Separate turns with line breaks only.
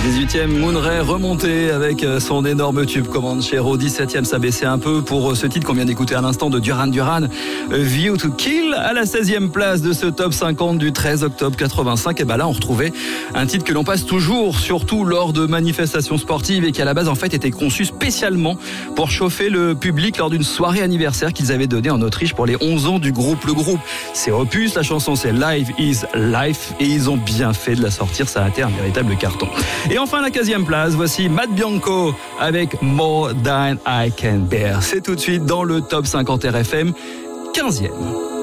18e, Moon Ray remonté avec son énorme tube Comanchero. 17e, ça baissait un peu pour ce titre qu'on vient d'écouter à l'instant de Duran Duran, View to Kill. À la 16e place de ce top 50 du 13 octobre 85, et ben là on retrouvait un titre que l'on passe toujours, surtout lors de manifestations sportives, et qui à la base en fait était conçu spécialement pour chauffer le public lors d'une soirée anniversaire qu'ils avaient donnée en Autriche pour les 11 ans du groupe. Le groupe, c'est Opus, la chanson c'est Live is Life, et ils ont bien fait de la sortir, ça a été un véritable carton. Et enfin la 15e place, voici Matt Bianco avec More Than I Can Bear. C'est tout de suite dans le top 50 RFM, 15e.